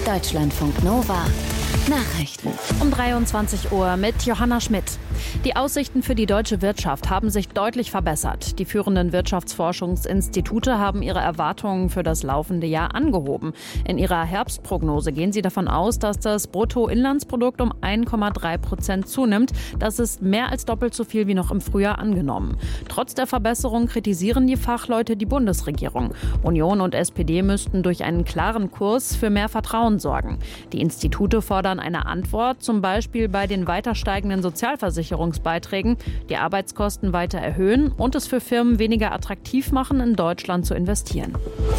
Deutschlandfunk Nova Nachrichten. Um 23 Uhr mit Johanna Schmidt. Die Aussichten für die deutsche Wirtschaft haben sich deutlich verbessert. Die führenden Wirtschaftsforschungsinstitute haben ihre Erwartungen für das laufende Jahr angehoben. In ihrer Herbstprognose gehen sie davon aus, dass das Bruttoinlandsprodukt um 1,3% zunimmt. Das ist mehr als doppelt so viel wie noch im Frühjahr angenommen. Trotz der Verbesserung kritisieren die Fachleute die Bundesregierung. Union und SPD müssten durch einen klaren Kurs für mehr Vertrauen sorgen. Die Institute fordern eine Antwort, zum Beispiel bei den weiter steigenden Sozialversicherungsbeiträgen, die Arbeitskosten weiter erhöhen und es für Firmen weniger attraktiv machen, in Deutschland zu investieren.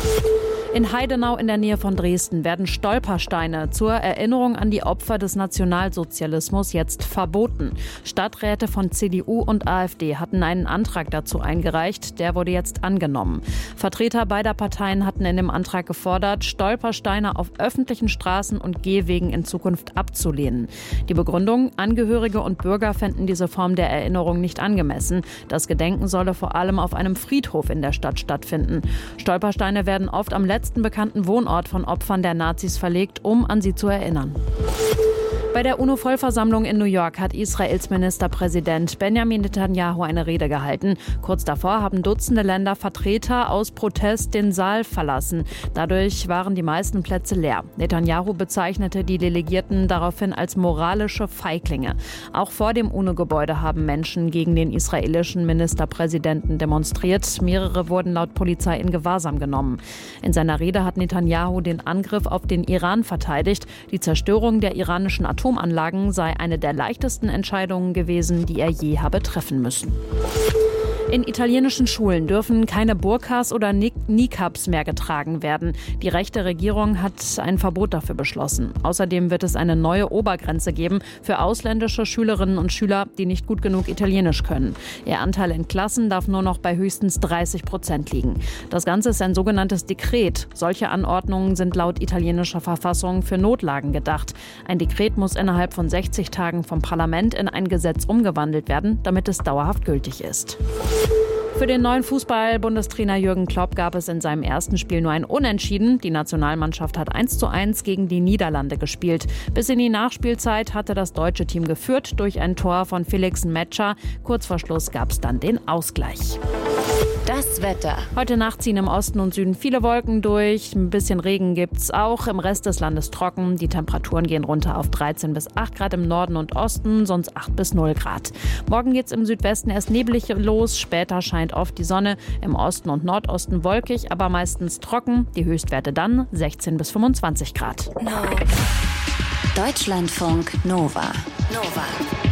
In Heidenau in der Nähe von Dresden werden Stolpersteine zur Erinnerung an die Opfer des Nationalsozialismus jetzt verboten. Stadträte von CDU und AfD hatten einen Antrag dazu eingereicht. Der wurde jetzt angenommen. Vertreter beider Parteien hatten in dem Antrag gefordert, Stolpersteine auf öffentlichen Straßen und Gehwegen in Zukunft abzulehnen. Die Begründung: Angehörige und Bürger fänden diese Form der Erinnerung nicht angemessen. Das Gedenken solle vor allem auf einem Friedhof in der Stadt stattfinden. Stolpersteine werden oft am letzten bekannten Wohnort von Opfern der Nazis verlegt, um an sie zu erinnern. Bei der UNO-Vollversammlung in New York hat Israels Ministerpräsident Benjamin Netanyahu eine Rede gehalten. Kurz davor haben Dutzende Ländervertreter aus Protest den Saal verlassen. Dadurch waren die meisten Plätze leer. Netanyahu bezeichnete die Delegierten daraufhin als moralische Feiglinge. Auch vor dem UNO-Gebäude haben Menschen gegen den israelischen Ministerpräsidenten demonstriert. Mehrere wurden laut Polizei in Gewahrsam genommen. In seiner Rede hat Netanyahu den Angriff auf den Iran verteidigt. Die Zerstörung der iranischen Atomanlagen sei eine der leichtesten Entscheidungen gewesen, die er je habe treffen müssen. In italienischen Schulen dürfen keine Burkas oder Niqabs mehr getragen werden. Die rechte Regierung hat ein Verbot dafür beschlossen. Außerdem wird es eine neue Obergrenze geben für ausländische Schülerinnen und Schüler, die nicht gut genug Italienisch können. Ihr Anteil in Klassen darf nur noch bei höchstens 30% liegen. Das Ganze ist ein sogenanntes Dekret. Solche Anordnungen sind laut italienischer Verfassung für Notlagen gedacht. Ein Dekret muss innerhalb von 60 Tagen vom Parlament in ein Gesetz umgewandelt werden, damit es dauerhaft gültig ist. Für den neuen Fußball-Bundestrainer Jürgen Klopp gab es in seinem ersten Spiel nur ein Unentschieden. Die Nationalmannschaft hat 1:1 gegen die Niederlande gespielt. Bis in die Nachspielzeit hatte das deutsche Team geführt durch ein Tor von Felix Metscher. Kurz vor Schluss gab es dann den Ausgleich. Das Wetter. Heute Nacht ziehen im Osten und Süden viele Wolken durch. Ein bisschen Regen gibt's auch. Im Rest des Landes trocken. Die Temperaturen gehen runter auf 13 bis 8 Grad im Norden und Osten, sonst 8 bis 0 Grad. Morgen geht's im Südwesten erst neblig los. Später scheint oft die Sonne. Im Osten und Nordosten wolkig, aber meistens trocken. Die Höchstwerte dann 16 bis 25 Grad. Deutschlandfunk Nova.